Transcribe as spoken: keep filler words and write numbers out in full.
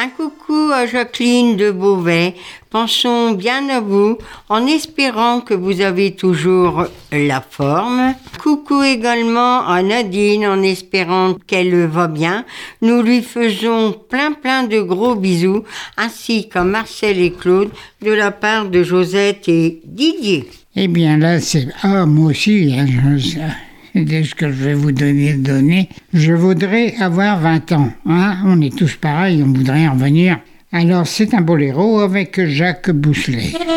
Un coucou à Jacqueline de Beauvais. Pensons bien à vous en espérant que vous avez toujours la forme. Coucou également à Nadine en espérant qu'elle va bien. Nous lui faisons plein plein de gros bisous ainsi qu'à Marcel et Claude de la part de Josette et Didier. Eh bien là c'est... Ah moi aussi, hein, je... c'est ce que je vais vous donner, donner. Je voudrais avoir vingt ans. Hein? On est tous pareils, on voudrait en revenir. Alors c'est un boléro avec Jacques Bousselet.